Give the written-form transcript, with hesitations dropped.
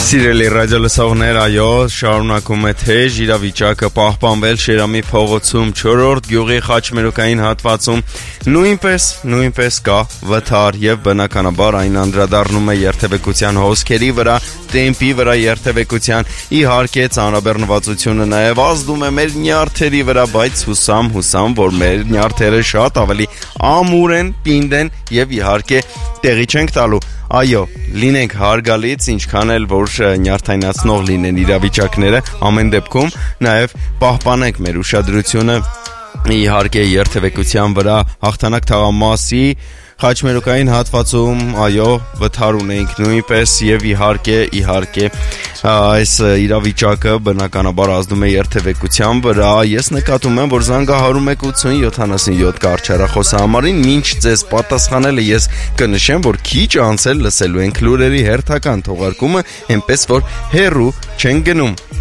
Սիրելի ռադիոլսողներ, այո, շարունակում է թեժ իրավիճակը պահպանվել Շերամի փողոցում 4-րդ գյուղի խաչմերուկային հատվածում նույնպես կա վթար եւ բնականաբար այն անդրադառնում է երթևեկության հոսքերի վրա, տեմպի վրա երթևեկության, իհարկե ծանրաբեռնվածությունը նաեւ ազդում է մեր նյարդերի վրա, բայց հուսամ, որ մեր նյարդերը շատ ավելի ամուր են, պինդ են եւ իհարկե տեղի չենք տալու։ Այո, լինենք հարգալից, ինչքան էլ որ նյարդայնացնող լինեն իրավիճակները, ամեն դեպքում նաև պահպանենք մեր ուշադրությունը իհարկե երթևեկության վրա, հաղթանակ թաղամասի խաչմերուկային հատվածում, այո, վթար ունենք նույնպես եւ իհարկե այս իրավիճակը բնականաբար ազդում է երթևեկության վրա։ Ես նկատում եմ, որ զանգահարում եք 8077 կարճառախոսահամարին, մինչ ձեզ պատասխանելը ես կնշեմ, որ քիչ անց էլ լսելու ենք լուրերի հերթական թողարկումը, այնպես որ հեռու չեն գնում։